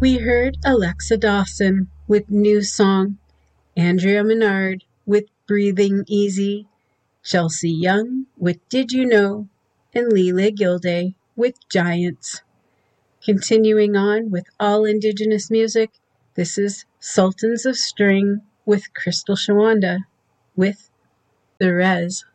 We heard Alexa Dawson with New Song, Andrea Menard with Breathing Easy, Chelsea Young with Did You Know, and Lile Gilday with Giants. Continuing on with all Indigenous music, this is Sultans of String with Crystal Shawanda with The Res.